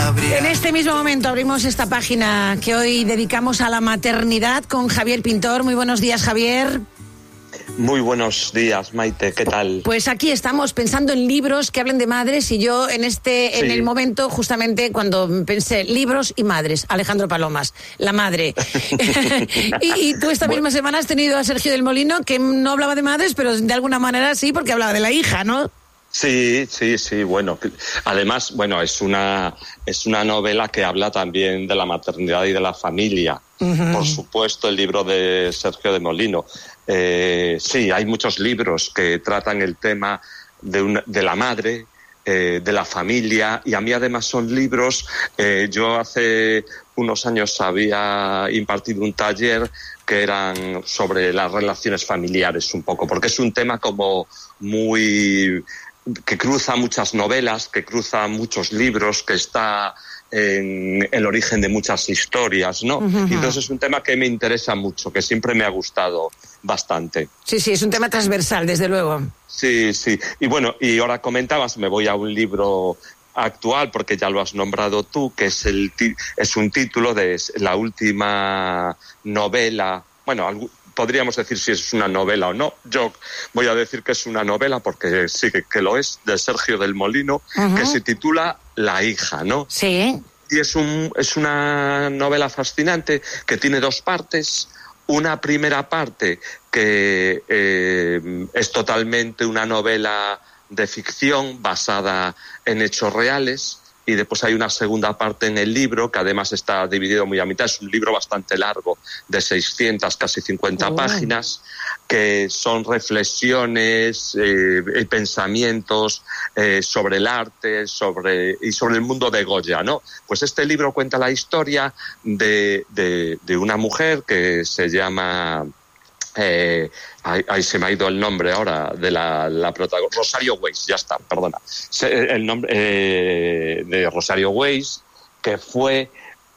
En este mismo momento abrimos esta página que hoy dedicamos a la maternidad con Javier Pintor. Muy buenos días, Javier. Muy buenos días, Maite, ¿qué tal? Pues aquí estamos pensando en libros que hablen de madres y yo en el momento, justamente cuando pensé libros y madres, Alejandro Palomas, la madre. y tú esta misma semana has tenido a Sergio del Molino, que no hablaba de madres, pero de alguna manera sí, porque hablaba de la hija, ¿no? Sí, bueno, además, es una novela que habla también de la maternidad y de la familia. Uh-huh. Por supuesto, el libro de Sergio de Molino. Sí, hay muchos libros que tratan el tema de la madre, de la familia, y a mí además son libros, yo hace unos años había impartido un taller que eran sobre las relaciones familiares un poco, porque es un tema como que cruza muchas novelas, que cruza muchos libros, que está en el origen de muchas historias, ¿no? Uh-huh. Y entonces es un tema que me interesa mucho, que siempre me ha gustado bastante. Sí, es un tema transversal, desde luego. Sí. Y bueno, y ahora comentabas, me voy a un libro actual, porque ya lo has nombrado tú, que es un título de la última novela, podríamos decir si es una novela o no. Yo voy a decir que es una novela porque sí que lo es, de Sergio del Molino, uh-huh, que se titula La hija, ¿no? Sí. Y es una novela fascinante que tiene dos partes. Una primera parte que es totalmente una novela de ficción basada en hechos reales. Y después hay una segunda parte en el libro, que además está dividido muy a mitad. Es un libro bastante largo, de 600, casi 50 páginas, que son reflexiones y pensamientos sobre el arte y sobre el mundo de Goya, ¿no? Pues este libro cuenta la historia de una mujer que se llama... ahí se me ha ido el nombre ahora de la protagonista, Rosario Weiss, ya está, perdona. El nombre de Rosario Weiss, que fue...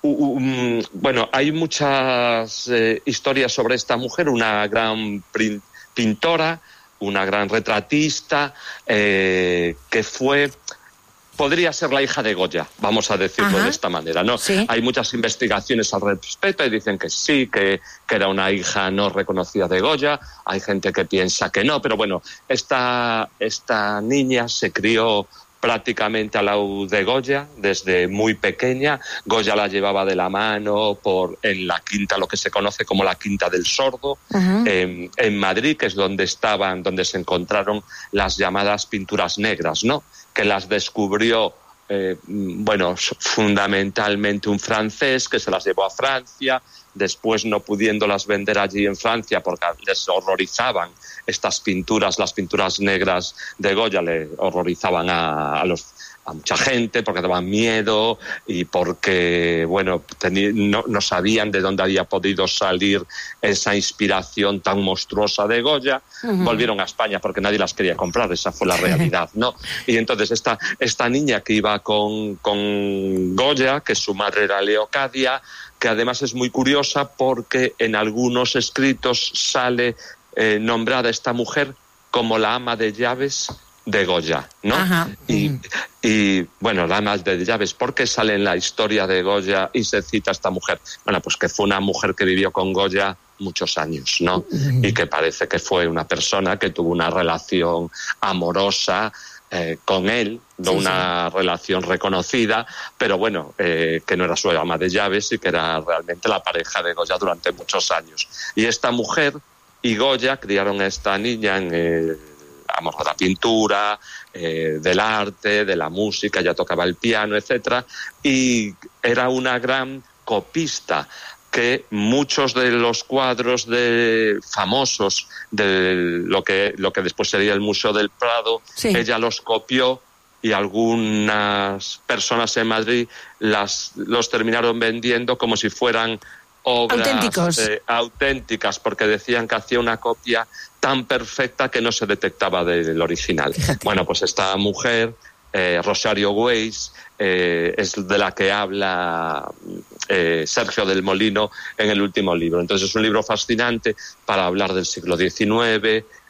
hay muchas historias sobre esta mujer, una gran pintora, una gran retratista, que fue... Podría ser la hija de Goya, vamos a decirlo de esta manera, ¿no? Sí. Hay muchas investigaciones al respecto y dicen que sí, que era una hija no reconocida de Goya. Hay gente que piensa que no, pero bueno, esta niña se crió prácticamente al lado de Goya desde muy pequeña. Goya la llevaba de la mano en la quinta, lo que se conoce como la Quinta del Sordo, uh-huh, en Madrid, que es donde se encontraron las llamadas pinturas negras, ¿no? Que las descubrió, fundamentalmente un francés que se las llevó a Francia, después no pudiéndolas vender allí en Francia porque les horrorizaban estas pinturas, las pinturas negras de Goya le horrorizaban a mucha gente porque daban miedo y porque, no sabían de dónde había podido salir esa inspiración tan monstruosa de Goya. Uh-huh. Volvieron a España porque nadie las quería comprar, esa fue la realidad, ¿no? Y entonces esta niña que iba con Goya, que su madre era Leocadia, que además es muy curiosa porque en algunos escritos sale nombrada esta mujer como la ama de llaves de Goya, ¿no? Ajá. Y la ama de llaves, ¿por qué sale en la historia de Goya y se cita a esta mujer? Bueno, pues que fue una mujer que vivió con Goya muchos años, ¿no? Y que parece que fue una persona que tuvo una relación amorosa con él, no una relación reconocida, pero que no era su ama de llaves y que era realmente la pareja de Goya durante muchos años. Y esta mujer y Goya criaron a esta niña en el amor de la pintura, del arte, de la música, ya tocaba el piano, etcétera, y era una gran copista que muchos de los cuadros famosos de lo que después sería el Museo del Prado, sí, ella los copió y algunas personas en Madrid los terminaron vendiendo como si fueran obras auténticas, porque decían que hacía una copia tan perfecta que no se detectaba del original. Fíjate. Bueno, pues esta mujer, Rosario Weiss, es de la que habla Sergio del Molino en el último libro. Entonces es un libro fascinante para hablar del siglo XIX,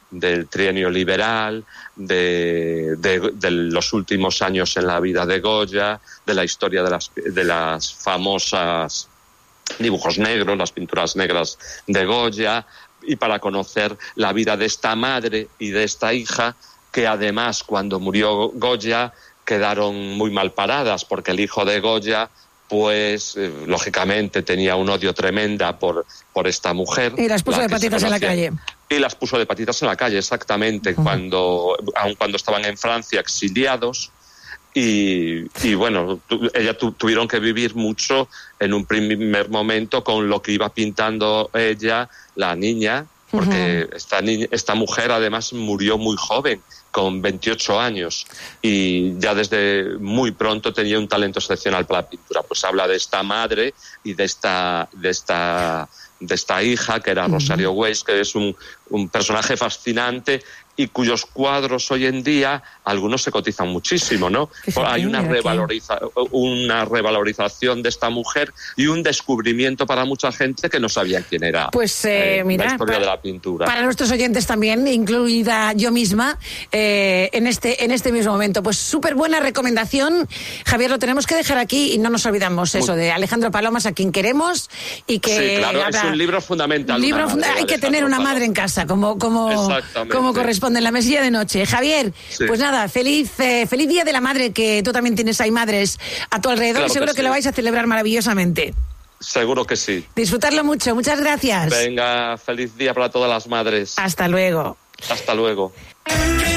del trienio liberal, de los últimos años en la vida de Goya, de la historia de las famosas dibujos negros, las pinturas negras de Goya, y para conocer la vida de esta madre y de esta hija, que además cuando murió Goya quedaron muy mal paradas, porque el hijo de Goya pues lógicamente tenía un odio tremenda por esta mujer. Y las puso de patitas en la calle. Y las puso de patitas en la calle, exactamente, aun cuando estaban en Francia exiliados. Y bueno, tuvieron que vivir mucho en un primer momento con lo que iba pintando ella, la niña, porque esta mujer además murió muy joven, con 28 años, y ya desde muy pronto tenía un talento excepcional para la pintura. Pues habla de esta madre y de esta hija, que era Rosario Weiss, que es un personaje fascinante y cuyos cuadros hoy en día algunos se cotizan muchísimo, ¿no? Hay una revalorización de esta mujer y un descubrimiento para mucha gente que no sabía quién era. Pues mira, la historia de la pintura. Para nuestros oyentes también, incluida yo misma, en este mismo momento. Pues súper buena recomendación. Javier, lo tenemos que dejar aquí y no nos olvidamos eso de Alejandro Palomas, a quien queremos y que... Sí, claro, es un libro fundamental. Hay que tener una madre en casa, como corresponde en la mesilla de noche. Javier, pues nada, feliz Día de la Madre, que tú también tienes ahí madres a tu alrededor, y seguro que lo vais a celebrar maravillosamente. Seguro que sí. Disfrutarlo mucho, muchas gracias. Venga, feliz día para todas las madres. Hasta luego. Hasta luego.